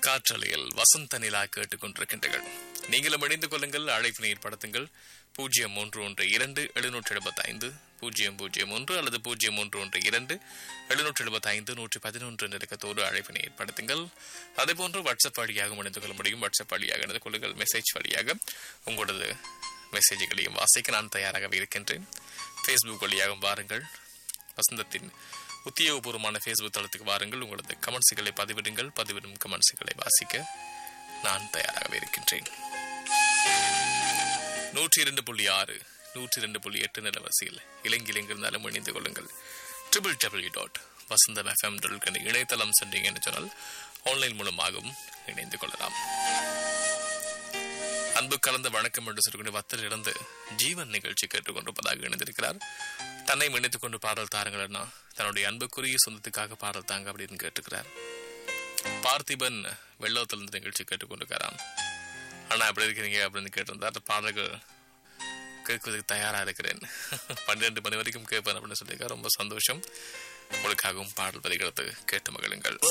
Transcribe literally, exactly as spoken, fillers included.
காற்றலையில் வசந்த நிலா கேட்டுக் கொண்டிருக்கின்றீர்கள். நீங்களும் இணைந்து கொள்ளுங்கள். அழைப்பினை ஏற்படுத்துங்கள். பூஜ்ஜியம் மூன்று ஒன்று இரண்டு எழுநூற்றி எழுபத்தி ஐந்து பூஜ்ஜியம் பூஜ்ஜியம் ஒன்று அல்லது பூஜ்ஜியம் மூன்று ஒன்று இரண்டு எழுநூற்றி எழுபத்தி ஐந்து நூற்றி பதினொன்று நிலக்கத்தோடு அழைப்பினை ஏற்படுத்துங்கள். அதேபோன்று வாட்ஸ்அப் வழியாக இணைந்து கொள்ள முடியும். வாட்ஸ்அப் வழியாக இணைந்து கொள்ளுங்கள். மெசேஜ் வழியாக உங்களது மெசேஜ்களையும் வாசிக்க நான் தயாராகவே இருக்கின்றேன். ஃபேஸ்புக் வழியாகவும் வாருங்கள். வசந்தத்தின் உத்தியோகபூர்வமான ஃபேஸ்புக் தளத்துக்கு வாருங்கள். உங்களது கமெண்ட்ஸுகளை பதிவிடுங்கள். பதிவிடும் கமெண்ட்ஸுகளை வாசிக்க நான் தயாராகவே இருக்கின்றேன். நூற்றி இரண்டு புள்ளி ஆறு நூற்றி இரண்டு புள்ளி எட்டு நிலவரிசையில் இலங்கையில் எங்கிருந்தாலும் இணைந்து கொள்ளுங்கள். ட்ரிபிள் டபிள்யூ டாட் வசந்தம் எஃப்எம் டாட் இணையதளம் சென்றீங்க என்று சொன்னால் ஆன்லைன் மூலமாகவும் இணைந்து கொள்ளலாம். அன்பு கலந்த வணக்கம் என்று சொல்லக்கூடிய வத்தல் இருந்து ஜீவன் நிகழ்ச்சி கேட்டுக்கொண்டிருப்பதாக இணைந்திருக்கிறார். தன்னை இணைத்துக் கொண்டு பாடல் தாருங்கள்னா தன்னுடைய அன்புக்குரிய சொந்தத்துக்காக பாடல் தாங்க அப்படின்னு கேட்டுக்கிறார். பார்த்திபன் வெள்ளத்திலிருந்து நிகழ்ச்சி கேட்டுக்கொண்டிருக்கிறான். ஆனா எப்படி இருக்கிறீங்க அப்படின்னு கேட்டிருந்தார். பாடல்கள் கேட்பதற்கு தயாரா இருக்கிறேன், பன்னிரண்டு மணி வரைக்கும் கேட்பேன் அப்படின்னு சொல்லியிருக்காரு. ரொம்ப சந்தோஷம். உங்களுக்காகவும் பாடல் பதிகளுக்கு கேட்டு மகிழுங்கள்.